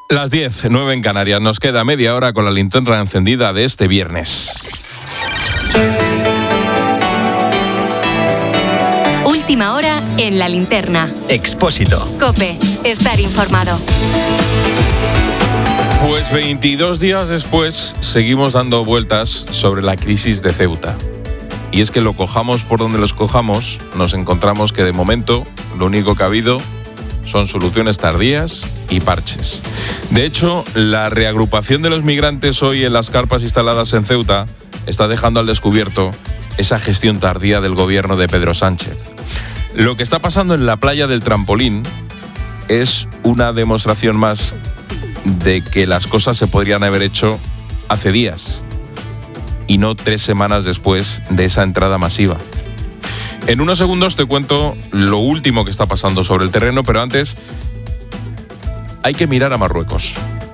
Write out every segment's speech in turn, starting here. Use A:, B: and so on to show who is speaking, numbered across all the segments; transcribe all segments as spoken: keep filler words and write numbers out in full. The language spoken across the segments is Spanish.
A: Las diez, nueve en Canarias. Nos queda media hora con la linterna encendida de este viernes.
B: Última hora en la linterna.
C: Expósito.
B: COPE. Estar informado.
A: Pues veintidós días después seguimos dando vueltas sobre la crisis de Ceuta. Y es que lo cojamos por donde los cojamos, nos encontramos que de momento lo único que ha habido son soluciones tardías y parches. De hecho, la reagrupación de los migrantes hoy en las carpas instaladas en Ceuta está dejando al descubierto esa gestión tardía del gobierno de Pedro Sánchez. Lo que está pasando en la playa del Trampolín es una demostración más de que las cosas se podrían haber hecho hace días y no tres semanas después de esa entrada masiva. En unos segundos te cuento lo último que está pasando sobre el terreno, pero antes hay que mirar a Marruecos.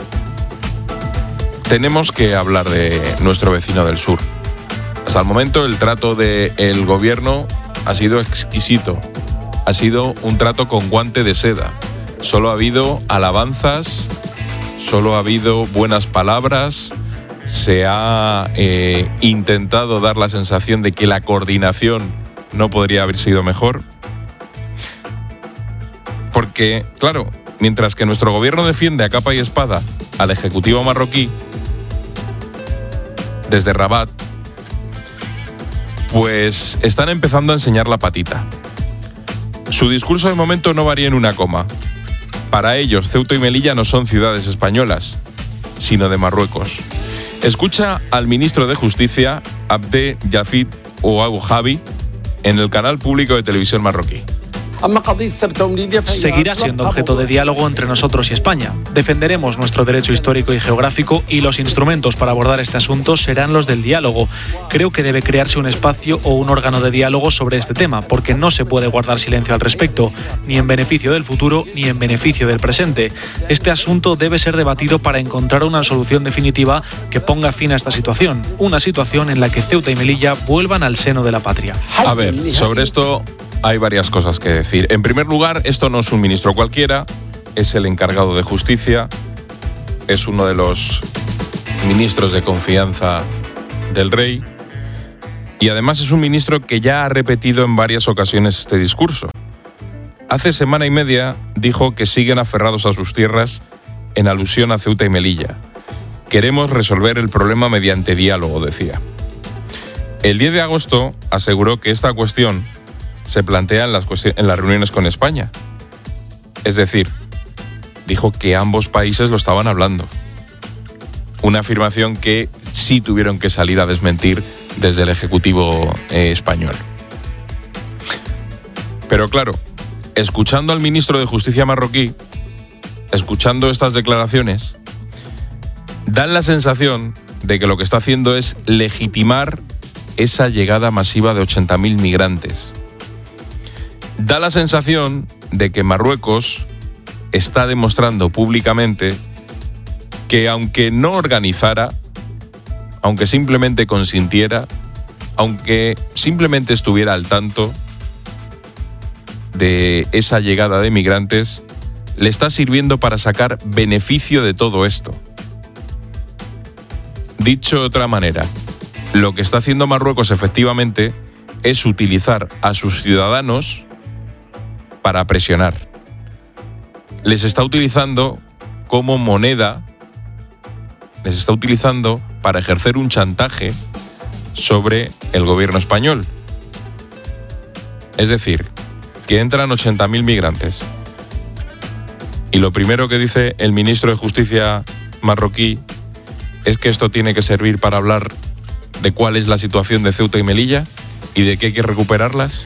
A: Tenemos que hablar de nuestro vecino del sur. Hasta el momento el trato del gobierno ha sido exquisito. Ha sido un trato con guante de seda. Solo ha habido alabanzas, solo ha habido buenas palabras. Se ha eh, intentado dar la sensación de que la coordinación no podría haber sido mejor. Porque, claro, mientras que nuestro gobierno defiende a capa y espada al ejecutivo marroquí desde Rabat, pues están empezando a enseñar la patita. Su discurso de momento no varía en una coma. Para ellos, Ceuta y Melilla no son ciudades españolas, sino de Marruecos. Escucha al ministro de Justicia, Abdel Yafid Ouahabi, en el canal público de televisión marroquí.
D: Seguirá siendo objeto de diálogo entre nosotros y España. Defenderemos nuestro derecho histórico y geográfico y los instrumentos para abordar este asunto serán los del diálogo. Creo que debe crearse un espacio o un órgano de diálogo sobre este tema, porque no se puede guardar silencio al respecto, ni en beneficio del futuro ni en beneficio del presente. Este asunto debe ser debatido para encontrar una solución definitiva que ponga fin a esta situación, una situación en la que Ceuta y Melilla vuelvan al seno de la patria.
A: A ver, sobre esto hay varias cosas que decir. En primer lugar, esto no es un ministro cualquiera, es el encargado de justicia, es uno de los ministros de confianza del rey y además es un ministro que ya ha repetido en varias ocasiones este discurso. Hace semana y media dijo que siguen aferrados a sus tierras en alusión a Ceuta y Melilla. Queremos resolver el problema mediante diálogo, decía. El diez de agosto aseguró que esta cuestión se plantea en las, en las reuniones con España. Es decir, dijo que ambos países lo estaban hablando. Una afirmación que sí tuvieron que salir a desmentir desde el Ejecutivo eh, español. Pero claro, escuchando al ministro de Justicia marroquí, escuchando estas declaraciones, dan la sensación de que lo que está haciendo es legitimar esa llegada masiva de ochenta mil migrantes. Da la sensación de que Marruecos está demostrando públicamente que aunque no organizara, aunque simplemente consintiera, aunque simplemente estuviera al tanto de esa llegada de migrantes, le está sirviendo para sacar beneficio de todo esto. Dicho de otra manera, lo que está haciendo Marruecos efectivamente es utilizar a sus ciudadanos para presionar. Les está utilizando como moneda, les está utilizando para ejercer un chantaje sobre el gobierno español. Es decir, que entran ochenta mil migrantes. Y lo primero que dice el ministro de Justicia marroquí es que esto tiene que servir para hablar de cuál es la situación de Ceuta y Melilla y de que hay que recuperarlas.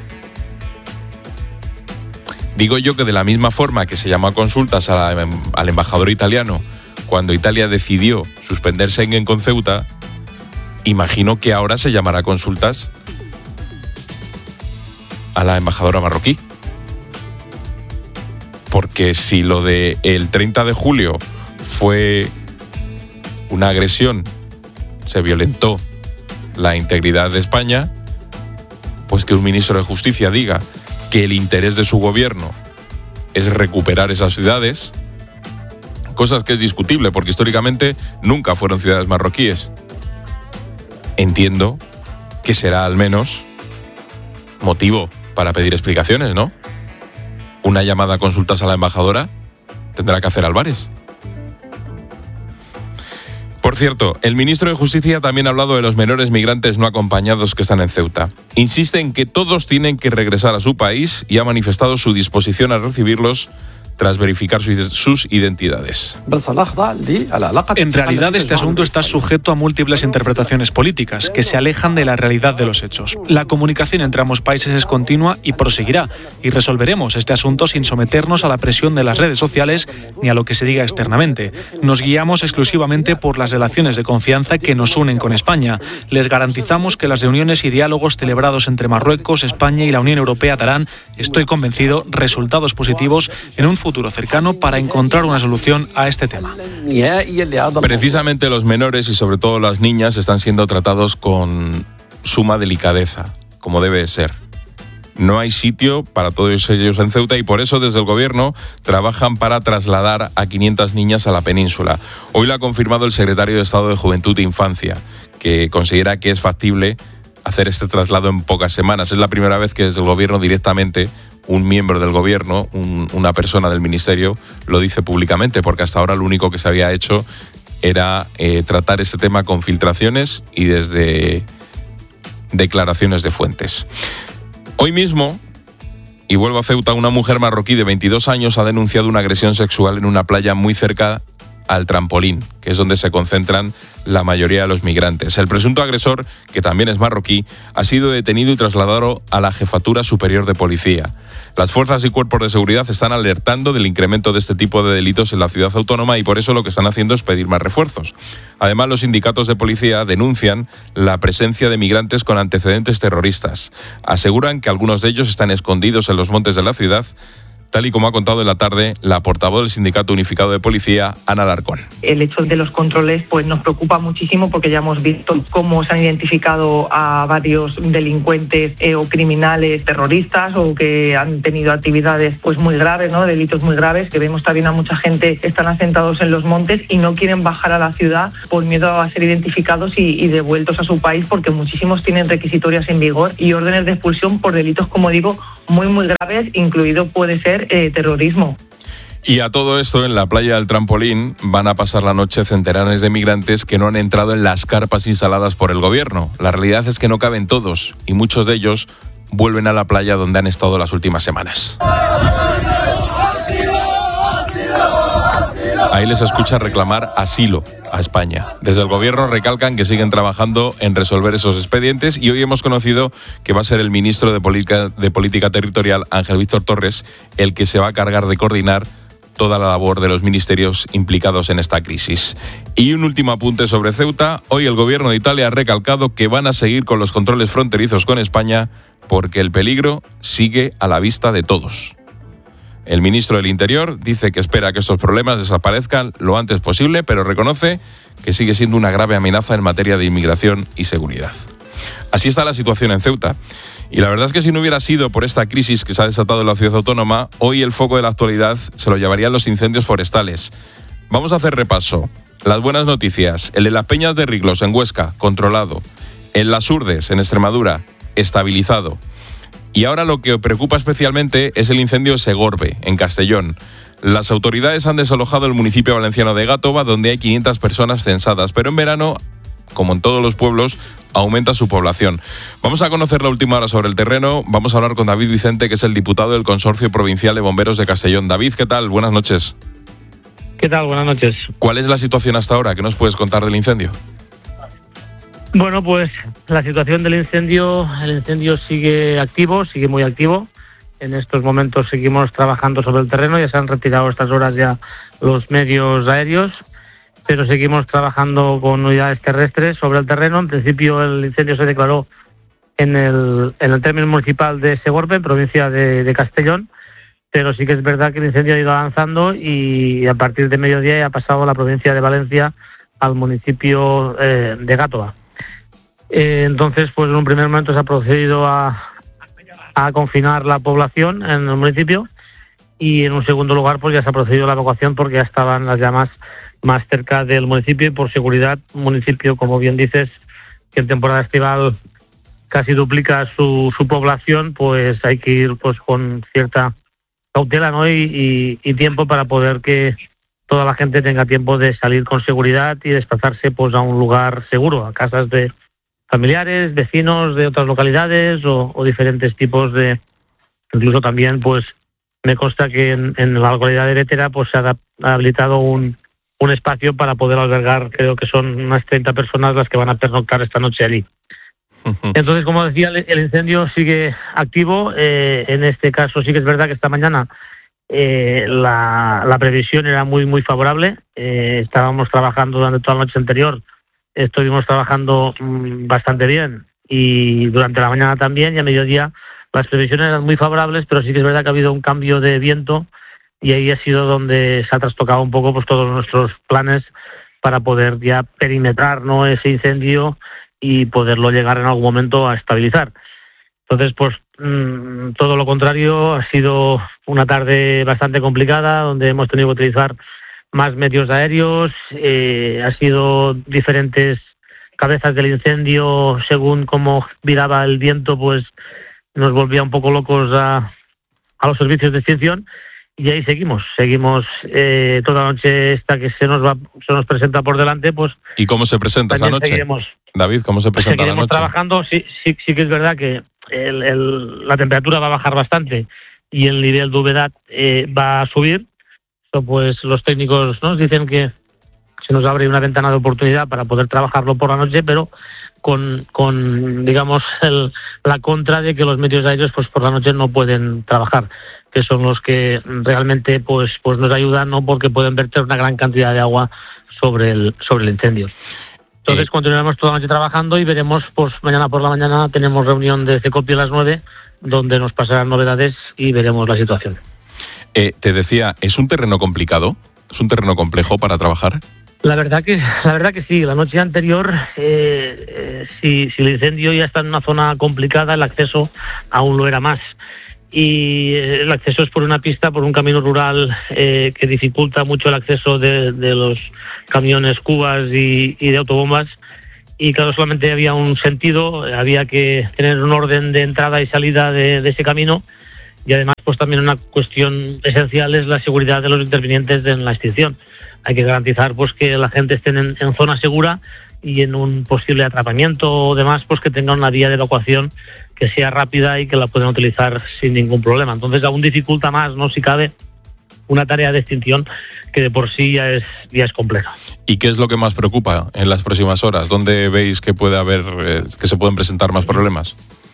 A: Digo yo que de la misma forma que se llamó a consultas a la, al embajador italiano cuando Italia decidió suspender Schengen con Ceuta, imagino que ahora se llamará a consultas a la embajadora marroquí. Porque si lo de el treinta de julio fue una agresión, se violentó la integridad de España, pues que un ministro de Justicia diga que el interés de su gobierno es recuperar esas ciudades, cosas que es discutible porque históricamente nunca fueron ciudades marroquíes. Entiendo que será al menos motivo para pedir explicaciones, ¿no? Una llamada a consultas a la embajadora tendrá que hacer Álvarez. Por cierto, el ministro de Justicia también ha hablado de los menores migrantes no acompañados que están en Ceuta. Insiste en que todos tienen que regresar a su país y ha manifestado su disposición a recibirlos tras verificar sus identidades.
D: En realidad, este asunto está sujeto a múltiples interpretaciones políticas que se alejan de la realidad de los hechos. La comunicación entre ambos países es continua y proseguirá, y resolveremos este asunto sin someternos a la presión de las redes sociales ni a lo que se diga externamente. Nos guiamos exclusivamente por las relaciones de confianza que nos unen con España. Les garantizamos que las reuniones y diálogos celebrados entre Marruecos, España y la Unión Europea darán, estoy convencido, resultados positivos en un futuro futuro cercano para encontrar una solución a este tema.
A: Precisamente los menores y sobre todo las niñas están siendo tratados con suma delicadeza, como debe ser. No hay sitio para todos ellos en Ceuta y por eso desde el gobierno trabajan para trasladar a quinientas niñas a la península. Hoy lo ha confirmado el secretario de Estado de Juventud e Infancia, que considera que es factible hacer este traslado en pocas semanas. Es la primera vez que desde el gobierno directamente un miembro del gobierno, un, una persona del ministerio, lo dice públicamente, porque hasta ahora lo único que se había hecho era eh, tratar este tema con filtraciones y desde declaraciones de fuentes. Hoy mismo, y vuelvo a Ceuta, una mujer marroquí de veintidós años ha denunciado una agresión sexual en una playa muy cerca al Trampolín, que es donde se concentran la mayoría de los migrantes. El presunto agresor, que también es marroquí, ha sido detenido y trasladado a la Jefatura Superior de Policía. Las fuerzas y cuerpos de seguridad están alertando del incremento de este tipo de delitos en la ciudad autónoma y por eso lo que están haciendo es pedir más refuerzos. Además, los sindicatos de policía denuncian la presencia de migrantes con antecedentes terroristas. Aseguran que algunos de ellos están escondidos en los montes de la ciudad, tal y como ha contado en la tarde la portavoz del Sindicato Unificado de Policía, Ana Alarcón.
C: El hecho de los controles pues nos preocupa muchísimo porque ya hemos visto cómo se han identificado a varios delincuentes eh, o criminales terroristas o que han tenido actividades pues muy graves, ¿no? Delitos muy graves, que vemos también a mucha gente que están asentados en los montes y no quieren bajar a la ciudad por miedo a ser identificados y, y devueltos a su país porque muchísimos tienen requisitorias en vigor y órdenes de expulsión por delitos, como digo, muy muy graves, incluido puede ser Eh, terrorismo.
A: Y a todo esto, en la playa del Trampolín van a pasar la noche centenares de migrantes que no han entrado en las carpas instaladas por el gobierno. La realidad es que no caben todos y muchos de ellos vuelven a la playa donde han estado las últimas semanas. Ahí les escucha reclamar asilo a España. Desde el gobierno recalcan que siguen trabajando en resolver esos expedientes y hoy hemos conocido que va a ser el ministro de Política, de Política Territorial, Ángel Víctor Torres, el que se va a cargar de coordinar toda la labor de los ministerios implicados en esta crisis. Y un último apunte sobre Ceuta. Hoy el gobierno de Italia ha recalcado que van a seguir con los controles fronterizos con España porque el peligro sigue a la vista de todos. El ministro del Interior dice que espera que estos problemas desaparezcan lo antes posible, pero reconoce que sigue siendo una grave amenaza en materia de inmigración y seguridad. Así está la situación en Ceuta. Y la verdad es que si no hubiera sido por esta crisis que se ha desatado en la ciudad autónoma, hoy el foco de la actualidad se lo llevarían los incendios forestales. Vamos a hacer repaso. Las buenas noticias. El de las Peñas de Riglos, en Huesca, controlado. En Las Urdes, en Extremadura, estabilizado. Y ahora lo que preocupa especialmente es el incendio de Segorbe, en Castellón. Las autoridades han desalojado el municipio valenciano de Gátova, donde hay quinientas personas censadas, pero en verano, como en todos los pueblos, aumenta su población. Vamos a conocer la última hora sobre el terreno. Vamos a hablar con David Vicente, que es el diputado del Consorcio Provincial de Bomberos de Castellón. David, ¿qué tal? Buenas noches.
E: ¿Qué tal? Buenas noches.
A: ¿Cuál es la situación hasta ahora? ¿Qué nos puedes contar del incendio?
E: Bueno, pues la situación del incendio, el incendio sigue activo, sigue muy activo. En estos momentos seguimos trabajando sobre el terreno, ya se han retirado a estas horas ya los medios aéreos, pero seguimos trabajando con unidades terrestres sobre el terreno. En principio el incendio se declaró en el, en el término municipal de Segorbe, en provincia de, de Castellón, pero sí que es verdad que el incendio ha ido avanzando y a partir de mediodía ha pasado a la provincia de Valencia al municipio eh, de Gátova. Eh, entonces, pues en un primer momento se ha procedido a, a confinar la población en el municipio y en un segundo lugar pues ya se ha procedido a la evacuación porque ya estaban las llamas más cerca del municipio y por seguridad, un municipio, como bien dices, que en temporada estival casi duplica su, su población, pues hay que ir pues con cierta cautela, ¿no? y, y, y tiempo para poder que toda la gente tenga tiempo de salir con seguridad y desplazarse pues a un lugar seguro, a casas de familiares, vecinos de otras localidades o, o diferentes tipos de... Incluso también pues me consta que en, en la localidad de Bétera pues se ha, ha habilitado un, un espacio para poder albergar, creo que son unas treinta personas las que van a pernoctar esta noche allí. Entonces, como decía, el incendio sigue activo. Eh, en este caso sí que es verdad que esta mañana eh, la, la previsión era muy muy favorable. Eh, estábamos trabajando durante toda la noche anterior, estuvimos trabajando mmm, bastante bien y durante la mañana también, y a mediodía las previsiones eran muy favorables, pero sí que es verdad que ha habido un cambio de viento y ahí ha sido donde se ha trastocado un poco pues todos nuestros planes para poder ya perimetrar, ¿no?, ese incendio y poderlo llegar en algún momento a estabilizar. Entonces, pues mmm, todo lo contrario, ha sido una tarde bastante complicada, donde hemos tenido que utilizar más medios aéreos, eh, ha sido diferentes cabezas del incendio, según cómo viraba el viento, pues nos volvía un poco locos a, a los servicios de extinción, y ahí seguimos, seguimos eh, toda la noche esta que se nos va, se nos presenta por delante, pues...
A: ¿Y cómo se presenta esa noche?
E: Seguiremos,
A: David, ¿cómo se presenta
E: pues
A: la noche?
E: trabajando, sí, sí, sí que es verdad que el, el, la temperatura va a bajar bastante y el nivel de humedad eh, va a subir. Esto pues los técnicos nos dicen que se nos abre una ventana de oportunidad para poder trabajarlo por la noche, pero con, con digamos, el, la contra de que los medios aéreos pues por la noche no pueden trabajar, que son los que realmente pues pues nos ayudan, ¿no?, porque pueden verter una gran cantidad de agua sobre el sobre el incendio. Entonces eh. continuaremos toda la noche trabajando y veremos, pues mañana por la mañana tenemos reunión de CECOPI a las nueve, donde nos pasarán novedades y veremos la situación.
A: Eh, te decía, ¿es un terreno complicado? ¿Es un terreno complejo para trabajar?
E: La verdad que la verdad que sí. La noche anterior, eh, eh, si, si el incendio ya está en una zona complicada, el acceso aún lo era más. Y el acceso es por una pista, por un camino rural eh, que dificulta mucho el acceso de, de los camiones cubas y, y de autobombas. Y claro, solamente había un sentido, había que tener un orden de entrada y salida de, de ese camino. Y además, pues también una cuestión esencial es la seguridad de los intervinientes en la extinción. Hay que garantizar pues que la gente esté en, en zona segura y en un posible atrapamiento o demás, pues que tengan una vía de evacuación que sea rápida y que la puedan utilizar sin ningún problema. Entonces aún dificulta más, ¿no?, si cabe, una tarea de extinción que de por sí ya es, ya es compleja.
A: ¿Y qué es lo que más preocupa en las próximas horas? ¿Dónde veis que puede haber, eh, que se pueden presentar más problemas?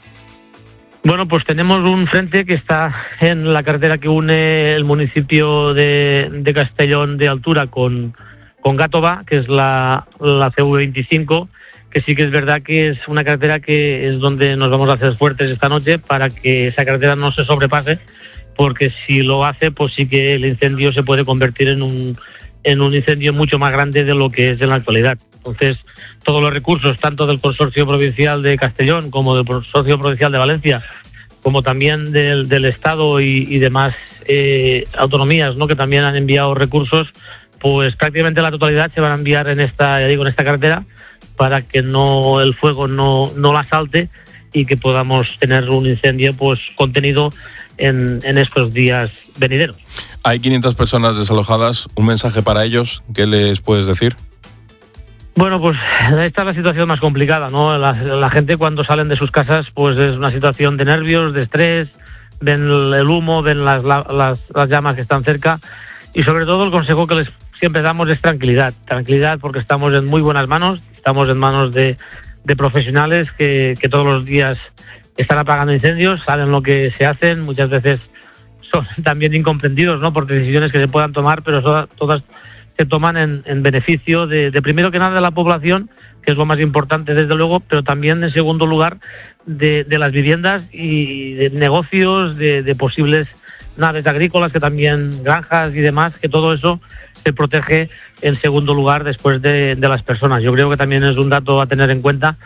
E: Bueno, pues tenemos un frente que está en la carretera que une el municipio de, de Castellón de Altura con, con Gàtova, que es la, la C V veinticinco, que sí que es verdad que es una carretera que es donde nos vamos a hacer fuertes esta noche para que esa carretera no se sobrepase, porque si lo hace, pues sí que el incendio se puede convertir en un, en un incendio mucho más grande de lo que es en la actualidad. Entonces, todos los recursos, tanto del Consorcio Provincial de Castellón como del Consorcio Provincial de Valencia, como también del, del Estado y, y demás eh, autonomías, ¿no?, que también han enviado recursos, pues prácticamente la totalidad se van a enviar en esta, ya digo, en esta carretera, para que no el fuego no, no la salte y que podamos tener un incendio pues contenido en, en estos días venideros.
A: Hay quinientas personas desalojadas. ¿Un mensaje para ellos? ¿Qué les puedes decir?
E: Bueno, pues esta es la situación más complicada, ¿no? La, la gente cuando salen de sus casas pues es una situación de nervios, de estrés, ven el humo, ven las, las, las llamas que están cerca, y sobre todo el consejo que les siempre damos es tranquilidad. Tranquilidad porque estamos en muy buenas manos, estamos en manos de, de profesionales que, que todos los días están apagando incendios, saben lo que se hacen, muchas veces son también incomprendidos, ¿no?, por decisiones que se puedan tomar, pero todas, todas se toman en, en beneficio de, de primero que nada de la población, que es lo más importante desde luego, pero también en segundo lugar de, de las viviendas y de negocios, de, de posibles naves agrícolas, que también granjas y demás, que todo eso se protege en segundo lugar después de, de las personas. Yo creo que también es un dato a tener en cuenta, que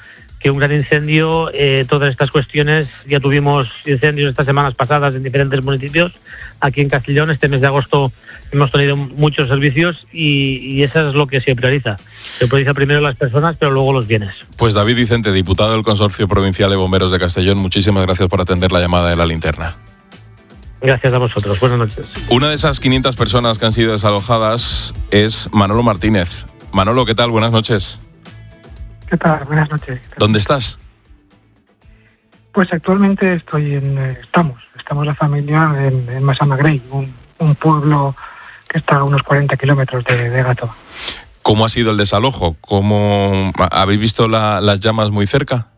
E: que un gran incendio, eh, todas estas cuestiones, ya tuvimos incendios estas semanas pasadas en diferentes municipios. Aquí en Castellón, este mes de agosto, hemos tenido muchos servicios y, y eso es lo que se prioriza. Se prioriza primero las personas, pero luego los bienes.
A: Pues David Vicente, diputado del Consorcio Provincial de Bomberos de Castellón, muchísimas gracias por atender la llamada de La Linterna.
E: Gracias a vosotros. Buenas noches.
A: Una de esas quinientas personas que han sido desalojadas es Manolo Martínez. Manolo, ¿qué tal? Buenas noches.
F: ¿Qué tal? Buenas noches.
A: ¿Dónde estás?
F: Pues actualmente estoy en, estamos, estamos la familia en, en Massamagrell, un, un pueblo que está a unos cuarenta kilómetros de, de Gàtova.
A: ¿Cómo ha sido el desalojo? ¿Cómo habéis visto la, las llamas muy cerca?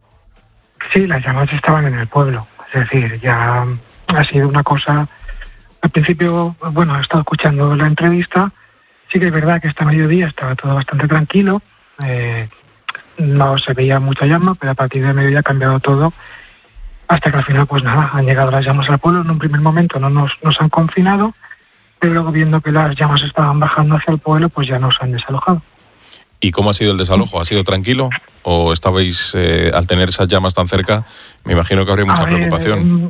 F: Sí, las llamas estaban en el pueblo, es decir, ya ha sido una cosa. Al principio, bueno, he estado escuchando la entrevista, sí que es verdad que hasta mediodía estaba todo bastante tranquilo, eh, no se veía mucha llama, pero a partir de mediodía ha cambiado todo, hasta que al final, pues nada, han llegado las llamas al pueblo. En un primer momento no nos, nos han confinado, pero luego viendo que las llamas estaban bajando hacia el pueblo, pues ya nos han desalojado.
A: ¿Y cómo ha sido el desalojo? ¿Ha sido tranquilo? ¿O estabais, eh, al tener esas llamas tan cerca, me imagino que habría mucha
F: a ver,
A: preocupación?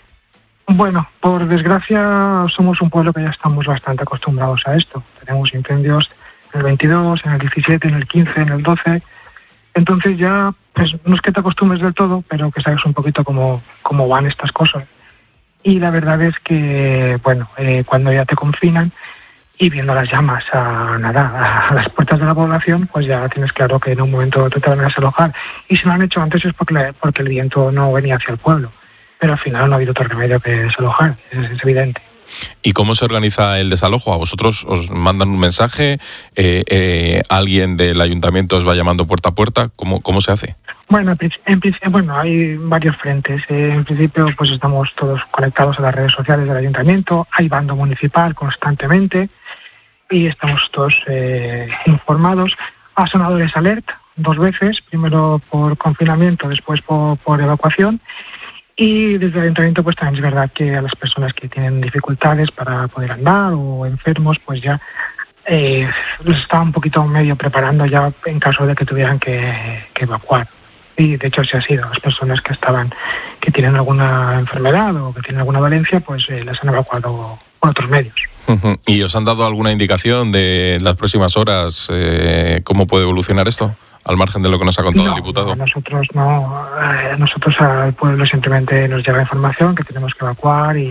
F: Bueno, por desgracia somos un pueblo que ya estamos bastante acostumbrados a esto. Tenemos incendios en el veintidós, en el diecisiete, en el quince, en el doce. Entonces ya, pues no es que te acostumbres del todo, pero que sabes un poquito cómo, cómo van estas cosas. Y la verdad es que, bueno, eh, cuando ya te confinan y viendo las llamas a nada, a las puertas de la población, pues ya tienes claro que en un momento te van a desalojar. Y si lo han hecho antes es porque, porque el viento no venía hacia el pueblo. Pero al final no ha habido otro remedio que desalojar, es, es evidente.
A: ¿Y cómo se organiza el desalojo? ¿A vosotros os mandan un mensaje? Eh, eh, ¿Alguien del ayuntamiento os va llamando puerta a puerta? ¿Cómo, cómo se hace?
F: Bueno, en, en, bueno, hay varios frentes. Eh, en principio, pues estamos todos conectados a las redes sociales del ayuntamiento. Hay bando municipal constantemente y estamos todos eh, informados. Ha sonado el alert dos veces, primero por confinamiento, después por, por evacuación. Y desde el ayuntamiento pues también es verdad que a las personas que tienen dificultades para poder andar o enfermos, pues ya eh, los está un poquito medio preparando ya en caso de que tuvieran que, que evacuar. Y de hecho sí ha sido. Las personas que estaban, que tienen alguna enfermedad o que tienen alguna dolencia, pues eh, las han evacuado por otros medios.
A: Uh-huh. ¿Y os han dado alguna indicación de las próximas horas eh, cómo puede evolucionar esto? Al margen de lo que nos ha contado
F: no,
A: el diputado.
F: No, nosotros no, eh, nosotros al pueblo simplemente nos llega información que tenemos que evacuar y